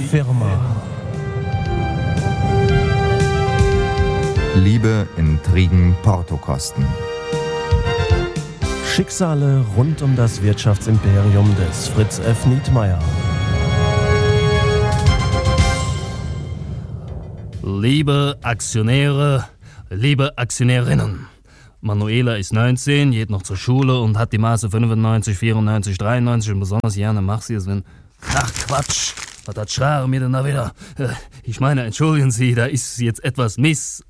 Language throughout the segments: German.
Firma. Liebe, Intrigen, Portokosten. Schicksale rund um das Wirtschaftsimperium des Fritz F. Nietmeyer. Liebe Aktionäre, liebe Aktionärinnen. Manuela ist 19, geht noch zur Schule und hat die Maße 95, 94, 93 und besonders gerne macht sie es, wenn... Ach Quatsch, was schragen mir denn da wieder? Ich meine, entschuldigen Sie, da ist jetzt etwas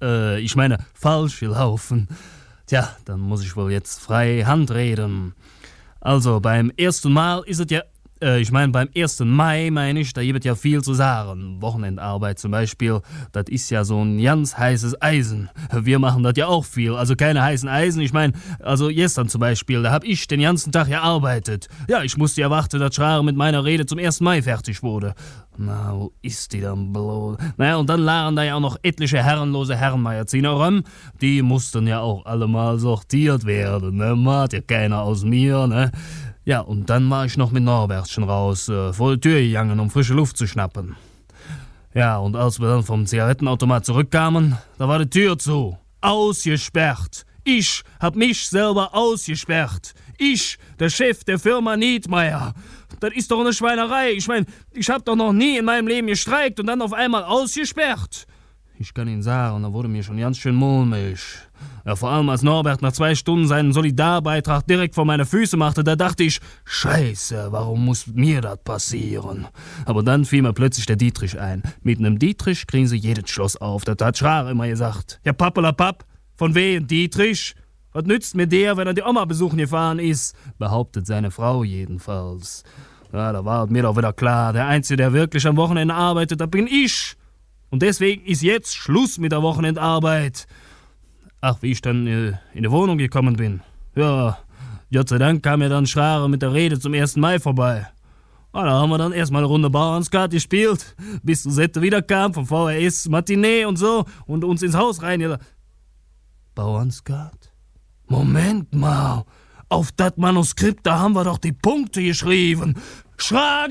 falsch gelaufen. Tja, dann muss ich wohl jetzt frei Hand reden. Also, beim ersten Mal ist es ja... beim 1. Mai, da gibt es ja viel zu sagen. Wochenendarbeit zum Beispiel, das ist ja so ein ganz heißes Eisen. Wir machen das ja auch viel, also keine heißen Eisen. Gestern zum Beispiel, da hab ich den ganzen Tag gearbeitet. Ja, ich musste ja warten, dass Schrager mit meiner Rede zum 1. Mai fertig wurde. Na, wo ist die dann bloß? Naja, und dann lagen da ja auch noch etliche herrenlose Herrenmagazine rum. Die mussten ja auch alle mal sortiert werden, ne? Macht ja keiner aus mir, ne? Ja, und dann war ich noch mit Norbertchen raus, vor die Tür gegangen, um frische Luft zu schnappen. Ja, und als wir dann vom Zigarettenautomat zurückkamen, da war die Tür zu. Ausgesperrt. Ich hab mich selber ausgesperrt. Ich, der Chef der Firma Nietmeyer. Das ist doch eine Schweinerei. Ich hab doch noch nie in meinem Leben gestreikt und dann auf einmal ausgesperrt. Ich kann Ihnen sagen, da wurde mir schon ganz schön mulmig. Ja, vor allem als Norbert nach 2 Stunden seinen Solidarbeitrag direkt vor meine Füße machte, da dachte ich, Scheiße, warum muss mir das passieren? Aber dann fiel mir plötzlich der Dietrich ein. Mit einem Dietrich kriegen sie jedes Schloss auf. Das hat Schrager immer gesagt. Ja, Pappelapapp, von wem Dietrich? Was nützt mir der, wenn er die Oma besuchen gefahren ist? Behauptet seine Frau jedenfalls. Ja, da war mir doch wieder klar, der Einzige, der wirklich am Wochenende arbeitet, das bin ich. Und deswegen ist jetzt Schluss mit der Wochenendarbeit. Ach, wie ich dann in die Wohnung gekommen bin. Ja, Gott sei Dank kam ja dann Schrager mit der Rede zum 1. Mai vorbei. Ja, da haben wir dann erstmal eine Runde Bauernskat gespielt, bis Susette wiederkam vom VHS Matinee und so und uns ins Haus rein. Bauernskat? Moment mal, auf das Manuskript, da haben wir doch die Punkte geschrieben. Schrager!